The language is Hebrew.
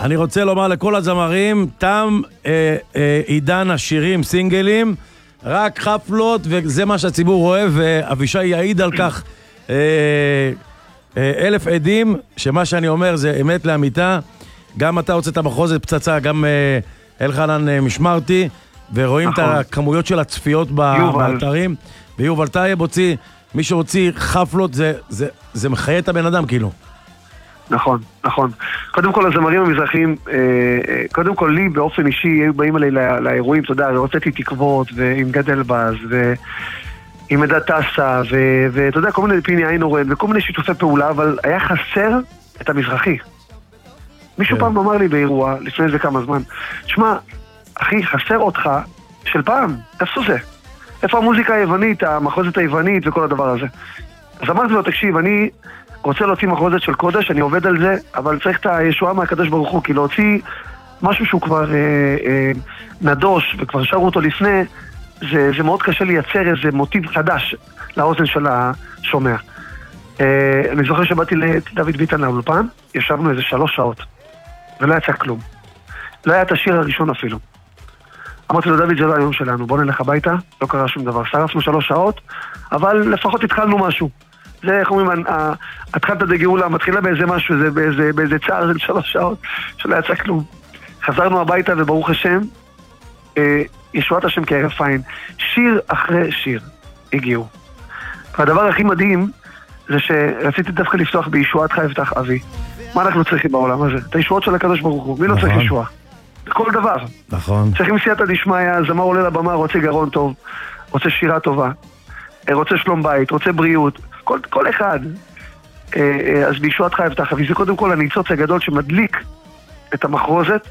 אני רוצה לומר לכל הזמרים, תם עידן השירים סינגלים, רק חפלות, וזה מה שהציבור רואה, ואבישי יעיד על כך 1000 עדים, שמה שאני אומר זה אמת לאמיתה. גם אתה הוצאת מחוזת פצצה, גם אלחנן משמרתי, ורואים את הכמויות של הצפיות באתרים. ויובל טייב הוציא, מי שהוציא חפלות, זה מחיה את הבן אדם כאילו. נכון, נכון. קודם כל הזמרים המזרחיים, קודם כל לי באופן אישי היו באים עליי לאירועים, אתה יודע, הוצאתי תקוות, ועם גד אלבז, ועם עדה טסה, ואתה יודע, כל מיני פיני איינורן, וכל מיני שיתופי פעולה, אבל היה חסר את המזרחי. מישהו פעם אמר לי באירוע, לפני זה כמה זמן, שמע, אחי, חסר אותך של פעם, איפה זה? איפה המוזיקה היוונית, המחוזת היוונית וכל הדבר הזה? אז אמרתי לו, תקשיב, אני רוצה להוציא מחוזת של קודש, אני עובד על זה, אבל צריך את הישועה מהקדוש ברוך הוא, כי להוציא משהו שהוא כבר נדוש, וכבר שרו אותו לפני, זה מאוד קשה לייצר איזה מוטיב חדש לאוזן של השומע. אני זוכר שבאתי לדוד ביטן לאולפן, ישבנו איזה 3 שעות, ולא יצא כלום. לא היה את השיר הראשון אפילו. אמרתי לו, דוד, זה לא היום שלנו, בוא נלך הביתה, לא קרה שום דבר. שרפנו 3 שעות, אבל לפחות התחלנו משהו. זה, איך אומרים, התחלת דגאולה, מתחילה באיזה משהו, באיזה צער של 3 שעות, שלא יצא כלום. חזרנו הביתה, וברוך השם, ישועת השם כערב עין. שיר אחרי שיר הגיעו. והדבר הכי מדהים, זה שרציתי דווקא לפתוח בישועתך יפתח אבי. מה אנחנו צריכים בעולם הזה? את הישועות של הקדוש ברוך הוא. מי לא צריך ישועה? כל דבר. נכון. צריכים סייעתא דשמיא, זמר עולה לבמה, רוצה גרון טוב, רוצה שירה טובה, רוצה שלום בית, רוצה בריאות, כל אחד. אז בישועתך יפתח אבי, זה קודם כל הניצוץ הגדול שמדליק את המחרוזת,